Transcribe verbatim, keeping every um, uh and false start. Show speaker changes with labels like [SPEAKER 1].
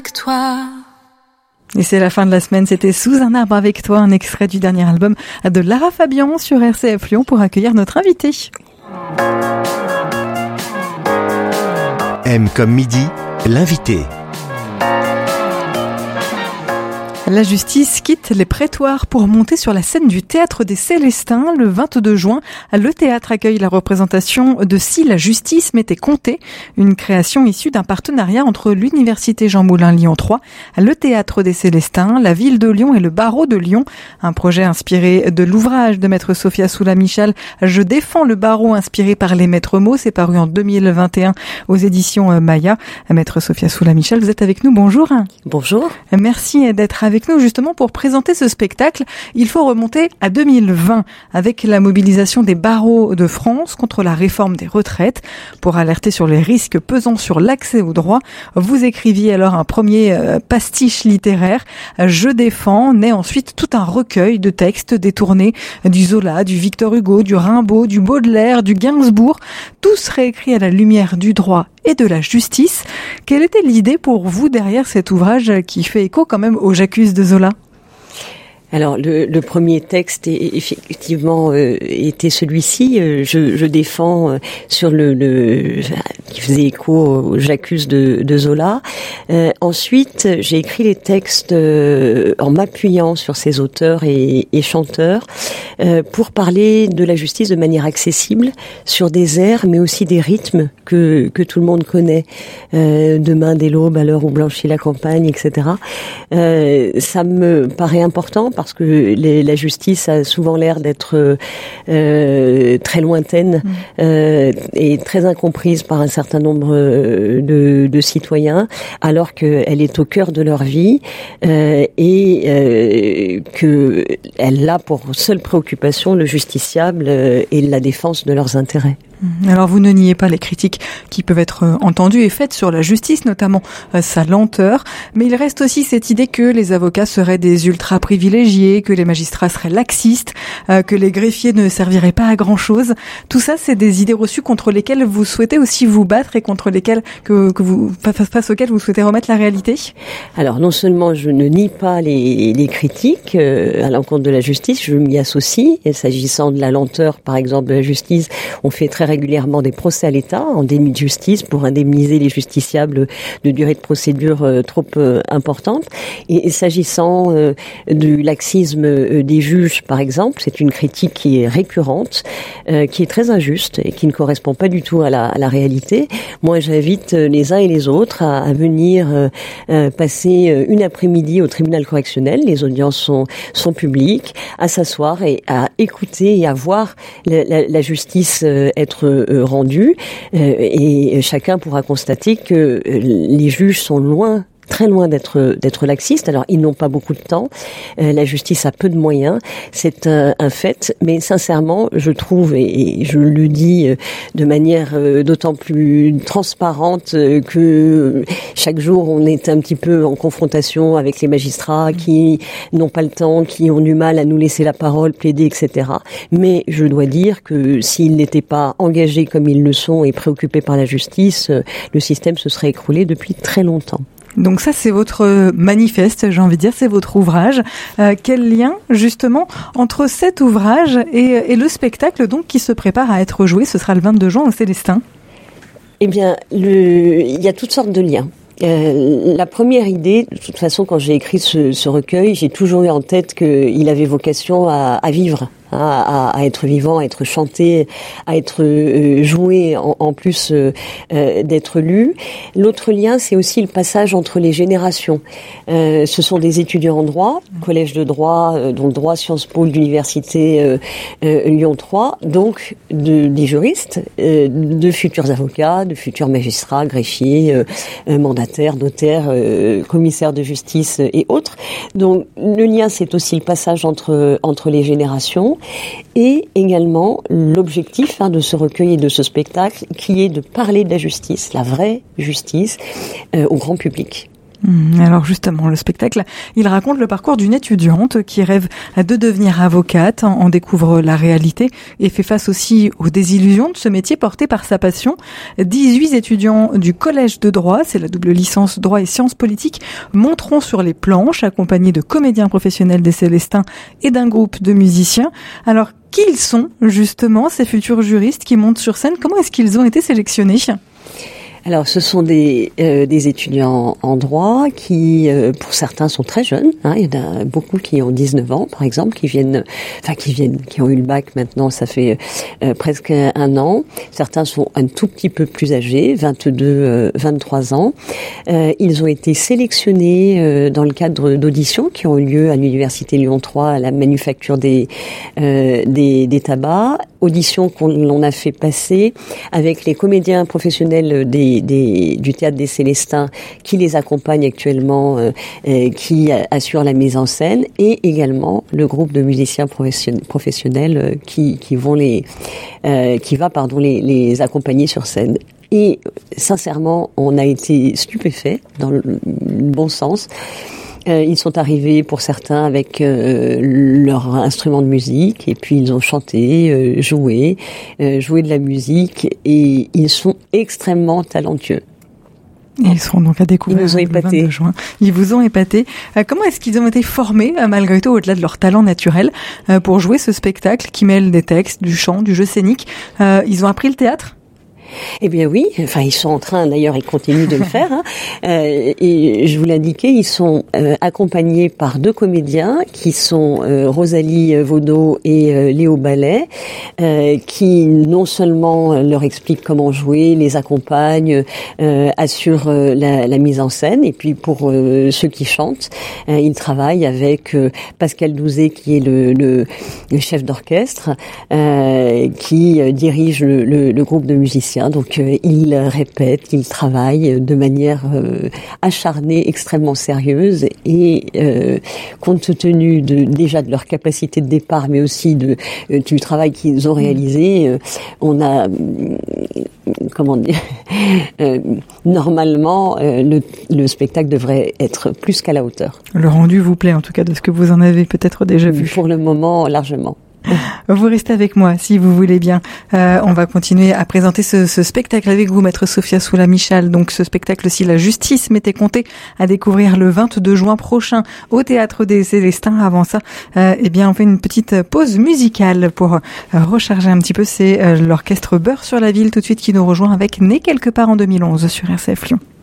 [SPEAKER 1] Et c'est la fin de la semaine, c'était Sous un arbre avec toi, un extrait du dernier album de Lara Fabian sur R C F Lyon pour accueillir notre invité.
[SPEAKER 2] M comme midi, l'invité.
[SPEAKER 1] La justice quitte les prétoires pour monter sur la scène du Théâtre des Célestins. Le vingt-deux juin, le théâtre accueille la représentation de Si la justice m'était comptée, une création issue d'un partenariat entre l'Université Jean Moulin Lyon trois, le Théâtre des Célestins, la ville de Lyon et le barreau de Lyon. Un projet inspiré de l'ouvrage de maître Sophia Soula-Michel, Je défends le barreau, inspiré par les maîtres mots. C'est paru en deux mille vingt et un aux éditions Maya. Maître Sophia Soula-Michel, vous êtes avec nous, bonjour.
[SPEAKER 3] Bonjour.
[SPEAKER 1] Merci d'être avec nous justement pour présenter ce spectacle. Il faut remonter à deux mille vingt avec la mobilisation des barreaux de France contre la réforme des retraites. Pour alerter sur les risques pesant sur l'accès au droit, vous écriviez alors un premier euh, pastiche littéraire, Je défends, naît ensuite tout un recueil de textes détournés du Zola, du Victor Hugo, du Rimbaud, du Baudelaire, du Gainsbourg, tous réécrits à la lumière du droit et de la justice. Quelle était l'idée pour vous derrière cet ouvrage qui fait écho quand même au J'accuse de Zola ?
[SPEAKER 3] Alors le, le premier texte est, effectivement euh, était celui-ci. Euh, je, je défends euh, sur le, le qui faisait écho au J'accuse de, de Zola. Euh, ensuite, j'ai écrit les textes euh, en m'appuyant sur ces auteurs et, et chanteurs euh, pour parler de la justice de manière accessible, sur des airs, mais aussi des rythmes que que tout le monde connaît. Euh, Demain dès l'aube, à l'heure où blanchit la campagne, et cetera. Euh, ça me paraît important. Parce que les, la justice a souvent l'air d'être euh, très lointaine euh, et très incomprise par un certain nombre de, de citoyens, alors qu'elle est au cœur de leur vie euh, et euh, qu'elle a pour seule préoccupation le justiciable et la défense de leurs intérêts.
[SPEAKER 1] Alors vous ne niez pas les critiques qui peuvent être entendues et faites sur la justice, notamment euh, sa lenteur, mais il reste aussi cette idée que les avocats seraient des ultra-privilégiés, que les magistrats seraient laxistes, euh, que les greffiers ne serviraient pas à grand-chose. Tout ça, c'est des idées reçues contre lesquelles vous souhaitez aussi vous battre et contre lesquelles que, que vous, face auxquelles vous souhaitez remettre la réalité ?
[SPEAKER 3] Alors non seulement je ne nie pas les, les critiques euh, à l'encontre de la justice, je m'y associe. Et s'agissant de la lenteur, par exemple, de la justice, on fait très régulièrement des procès à l'État en déni de justice pour indemniser les justiciables de durée de procédure euh, trop euh, importante. Et, et s'agissant euh, du laxisme euh, des juges, par exemple, c'est une critique qui est récurrente, euh, qui est très injuste et qui ne correspond pas du tout à la, à la réalité. Moi, j'invite les uns et les autres à, à venir euh, euh, passer une après-midi au tribunal correctionnel. Les audiences sont, sont publiques, à s'asseoir et à écouter et à voir la, la, la justice euh, être rendu euh, et chacun pourra constater que les juges sont loin très loin d'être d'être laxistes. Alors, ils n'ont pas beaucoup de temps. Euh, la justice a peu de moyens. C'est un, un fait. Mais sincèrement, je trouve, et, et je le dis de manière euh, d'autant plus transparente euh, que chaque jour, on est un petit peu en confrontation avec les magistrats qui n'ont pas le temps, qui ont du mal à nous laisser la parole, plaider, et cetera. Mais je dois dire que s'ils n'étaient pas engagés comme ils le sont et préoccupés par la justice, euh, le système se serait écroulé depuis très longtemps.
[SPEAKER 1] Donc ça, c'est votre manifeste, j'ai envie de dire, c'est votre ouvrage. Euh, quel lien, justement, entre cet ouvrage et, et le spectacle donc qui se prépare à être joué ? Ce sera le vingt-deux juin au Célestin.
[SPEAKER 3] Eh bien, le... il y a toutes sortes de liens. Euh, la première idée, de toute façon, quand j'ai écrit ce, ce recueil, j'ai toujours eu en tête qu'il avait vocation à, à vivre. À, à être vivant, à être chanté, à être euh, joué, en, en plus euh, euh, d'être lu. L'autre lien, c'est aussi le passage entre les générations. Euh, ce sont des étudiants en droit, collège de droit, euh, donc droit Sciences Po de l'université euh, euh, Lyon trois, donc de, des juristes, euh, de futurs avocats, de futurs magistrats, greffiers, euh, euh, mandataires, notaires, euh, commissaires de justice euh, et autres. Donc le lien, c'est aussi le passage entre entre les générations. Et également l'objectif hein, de ce recueil et de ce spectacle qui est de parler de la justice, la vraie justice, euh, au grand public.
[SPEAKER 1] Alors justement, le spectacle, il raconte le parcours d'une étudiante qui rêve de devenir avocate, en découvre la réalité et fait face aussi aux désillusions de ce métier porté par sa passion. dix-huit étudiants du collège de droit, c'est la double licence droit et sciences politiques, monteront sur les planches accompagnés de comédiens professionnels des Célestins et d'un groupe de musiciens. Alors, qui ils sont justement ces futurs juristes qui montent sur scène? Comment est-ce qu'ils ont été sélectionnés?
[SPEAKER 3] Alors, ce sont des euh, des étudiants en droit qui, euh, pour certains, sont très jeunes. Hein. Il y en a beaucoup qui ont dix-neuf ans, par exemple, qui viennent, enfin qui viennent, qui ont eu le bac maintenant. Ça fait euh, presque un an. Certains sont un tout petit peu plus âgés, vingt-deux, euh, vingt-trois ans. Euh, ils ont été sélectionnés euh, dans le cadre d'auditions qui ont eu lieu à l'université Lyon trois, à la manufacture des euh, des, des tabacs. Auditions qu'on l'on a fait passer avec les comédiens professionnels des Des, du théâtre des Célestins qui les accompagne actuellement, euh, euh, qui assure la mise en scène, et également le groupe de musiciens professionnels, professionnels euh, qui, qui vont les, euh, qui va pardon les, les accompagner sur scène. Et sincèrement, on a été stupéfaits dans le, le bon sens. Euh, ils sont arrivés pour certains avec euh, leur instrument de musique et puis ils ont chanté, euh, joué, euh, joué de la musique et ils sont extrêmement talentueux.
[SPEAKER 1] Et ils seront donc à découvrir.
[SPEAKER 3] Ils nous ont épatés.
[SPEAKER 1] Juin. Ils vous ont épatés. Euh, comment est-ce qu'ils ont été formés, euh, malgré tout, au-delà de leur talent naturel, euh, pour jouer ce spectacle qui mêle des textes, du chant, du jeu scénique? euh, Ils ont appris le théâtre?
[SPEAKER 3] Eh bien oui, enfin ils sont en train, d'ailleurs ils continuent de le faire, hein. euh, et je vous l'indiquais, ils sont euh, accompagnés par deux comédiens qui sont euh, Rosalie Vaudot et euh, Léo Ballet, euh, qui non seulement leur expliquent comment jouer, les accompagnent, euh, assurent euh, la, la mise en scène, et puis pour euh, ceux qui chantent, euh, ils travaillent avec euh, Pascal Douzet qui est le, le, le chef d'orchestre, euh, qui euh, dirige le, le, le groupe de musiciens. Donc euh, ils répètent, ils travaillent de manière euh, acharnée, extrêmement sérieuse, et euh, compte tenu de, déjà de leur capacité de départ, mais aussi de, euh, du travail qu'ils ont réalisé, euh, on a, euh, comment dire, euh, normalement euh, le, le spectacle devrait être plus qu'à la hauteur.
[SPEAKER 1] Le rendu vous plaît en tout cas de ce que vous en avez peut-être déjà vu?
[SPEAKER 3] Pour le moment, largement.
[SPEAKER 1] Vous restez avec moi si vous voulez bien. Euh, on va continuer à présenter ce, ce spectacle avec vous, maître Sophia Soula-Michal. Donc ce spectacle, si la justice m'était compté, à découvrir le vingt-deux juin prochain au Théâtre des Célestins. Avant ça, euh, eh bien on fait une petite pause musicale pour euh, recharger un petit peu. C'est euh, l'orchestre Beurre sur la ville tout de suite qui nous rejoint avec Né quelque part en deux mille onze sur R C F Lyon.